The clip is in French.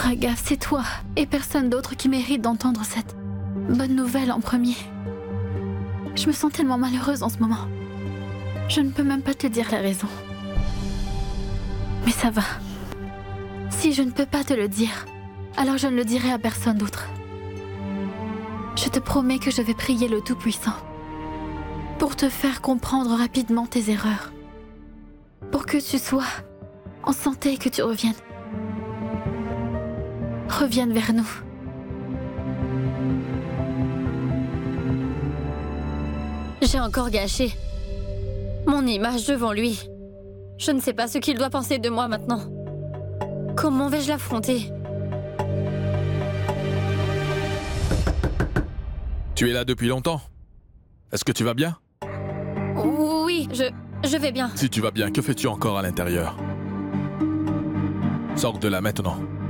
Raga, c'est toi et personne d'autre qui mérite d'entendre cette bonne nouvelle en premier. Je me sens tellement malheureuse en ce moment. Je ne peux même pas te dire la raison. Mais ça va. Si je ne peux pas te le dire, alors je ne le dirai à personne d'autre. Je te promets que je vais prier le Tout-Puissant pour te faire comprendre rapidement tes erreurs. Pour que tu sois en santé et que tu reviennes. Revienne vers nous. J'ai encore gâché mon image devant lui. Je ne sais pas ce qu'il doit penser de moi maintenant. Comment vais-je l'affronter? Tu es là depuis longtemps? Est-ce que tu vas bien? Oui, je vais bien. Si tu vas bien, que fais-tu encore à l'intérieur? Sors de là maintenant.